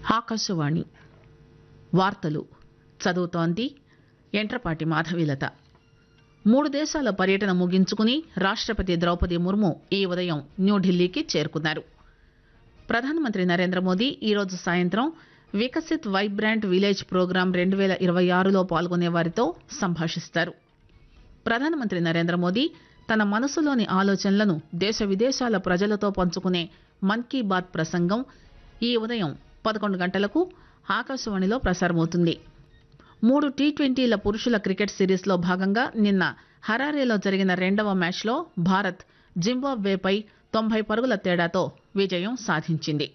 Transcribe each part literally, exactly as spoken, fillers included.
ఆకాశవాణి వార్తలు చదువుతోంది ఎంట్రపాటి మాధవీలత. మూడు దేశాల పర్యటన ముగించుకుని రాష్టపతి ద్రౌపది ముర్ము ఈ ఉదయం న్యూఢిల్లీకి చేరుకున్నారు. ప్రధానమంత్రి నరేంద్ర మోదీ ఈరోజు సాయంత్రం వికసిత్ వైబ్రాంట్ విలేజ్ ప్రోగ్రాం రెండు పేల ఇరవై ఆరులో పాల్గొనే వారితో సంభాషిస్తారు. ప్రధానమంత్రి నరేంద్ర మోదీ తన మనసులోని ఆలోచనలను దేశ విదేశాల ప్రజలతో పంచుకునే మన్ కీ బాత్ ప్రసంగం ఈ ఉదయం పదకొండు గంటలకు ఆకాశవాణిలో ప్రసారమవుతుంది. మూడు టీ ట్వంటీల పురుషుల క్రికెట్ సిరీస్ లో భాగంగా నిన్న హరారేలో జరిగిన రెండవ మ్యాచ్ లో భారత్ జింబాబ్వేపై తొంభై పరుగుల తేడాతో విజయం సాధించింది.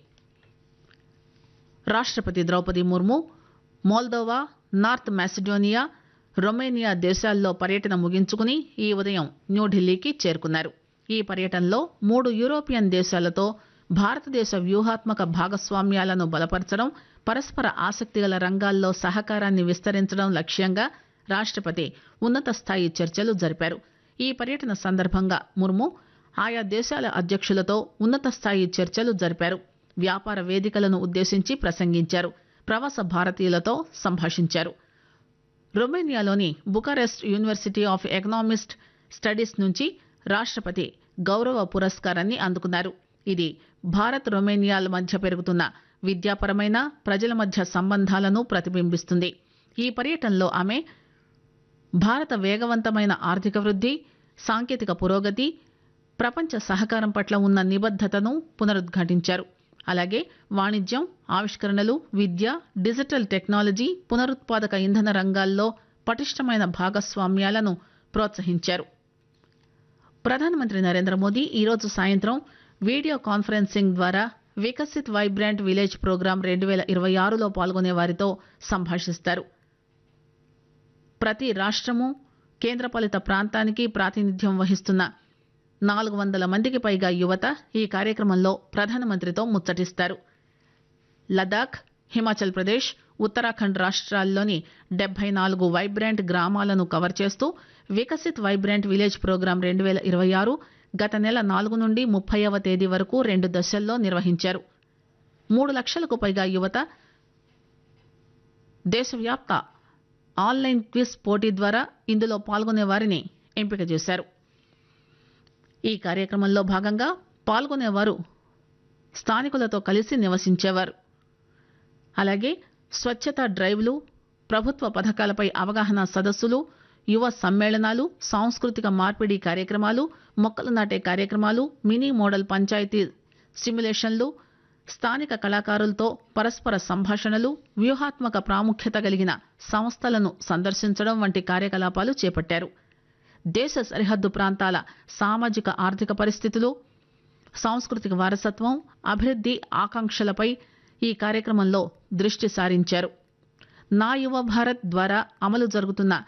రాష్టపతి Draupadi Murmu Moldova, north Macedonia, Romania దేశాల్లో పర్యటన ముగించుకుని ఈ ఉదయం న్యూఢిల్లీకి చేరుకున్నారు. ఈ పర్యటనలో మూడు యూరోపియన్ దేశాలతో భారతదేశ వ్యూహాత్మక భాగస్వామ్యాలను బలపరచడం, పరస్పర ఆసక్తిగల రంగాల్లో సహకారాన్ని విస్తరించడం లక్ష్యంగా రాష్టపతి ఉన్నత స్థాయి చర్చలు జరిపారు. ఈ పర్యటన సందర్భంగా ముర్ము ఆయా దేశాల అధ్యక్షులతో ఉన్నత స్థాయి చర్చలు జరిపారు. వ్యాపార వేదికలను ఉద్దేశించి ప్రసంగించారు. ప్రవాస భారతీయులతో సంభాషించారు. రొమేనియాలోని Bucharest university of economist studies నుంచి రాష్టపతి గౌరవ పురస్కారాన్ని అందుకున్నారు. ఇది భారత్ రొమేనియాల మధ్య పెరుగుతున్న విద్యాపరమైన, ప్రజల మధ్య సంబంధాలను ప్రతిబింబిస్తుంది. ఈ పర్యటనలో ఆమె భారత వేగవంతమైన ఆర్థిక వృద్ధి, సాంకేతిక పురోగతి, ప్రపంచ సహకారం పట్ల ఉన్న నిబద్దతను పునరుద్ఘాటించారు. అలాగే వాణిజ్యం, ఆవిష్కరణలు, విద్య, డిజిటల్ టెక్నాలజీ, పునరుత్పాదక ఇంధన రంగాల్లో పటిష్టమైన భాగస్వామ్యాలను ప్రోత్సహించారు. ప్రధానమంత్రి నరేంద్ర మోదీ ఈరోజు సాయంత్రం వీడియో కాన్ఫరెన్సింగ్ ద్వారా వికసిత్ వైబ్రాంట్ విలేజ్ ప్రోగ్రాం రెండు పేల ఇరవై ఆరులో పాల్గొనే వారితో సంభాషిస్తారు. ప్రతి రాష్టము, కేంద్రపాలిత ప్రాంతానికి ప్రాతినిధ్యం వహిస్తున్న నాలుగు వందల మందికి పైగా యువత ఈ కార్యక్రమంలో ప్రధానమంత్రితో ముచ్చటిస్తారు. లదాఖ్, హిమాచల్ ప్రదేశ్, ఉత్తరాఖండ్ రాష్ట్రాల్లోని డెబ్బై నాలుగు వైబ్రాంట్ గ్రామాలను కవర్ చేస్తూ వికసిత్ వైబ్రాంట్ విలేజ్ ప్రోగ్రాం రెండు పేల ఇరవై ఆరు గత నెల నాలుగు నుండి ముప్పైవ తేదీ వరకు రెండు దశల్లో నిర్వహించారు. మూడు లక్షలకు పైగా యువత దేశవ్యాప్త ఆన్లైన్ క్విజ్ పోటీ ద్వారా ఇందులో పాల్గొనే వారిని ఎంపిక చేశారు. ఈ కార్యక్రమంలో భాగంగా పాల్గొనేవారు స్థానికులతో కలిసి నివసించేవారు. అలాగే స్వచ్ఛతా డ్రైవ్లు, ప్రభుత్వ పథకాలపై అవగాహన సదస్సులు, యువ సమ్మేళనాలు, సాంస్కృతిక మార్పిడి కార్యక్రమాలు, మొక్కలు నాటే కార్యక్రమాలు, మినీ మోడల్ పంచాయతీ సిమ్యులేషన్లు, స్థానిక కళాకారులతో పరస్పర సంభాషణలు, వ్యూహాత్మక ప్రాముఖ్యత కలిగిన సంస్థలను సందర్శించడం వంటి కార్యకలాపాలు చేపట్టారు. దేశ సరిహద్దు ప్రాంతాల సామాజిక ఆర్థిక పరిస్థితులు, సాంస్కృతిక వారసత్వం, అభివృద్ధి ఆకాంక్షలపై ఈ కార్యక్రమంలో దృష్టి సారించారు. నా యువ భారత్ ద్వారా అమలు జరుగుతున్న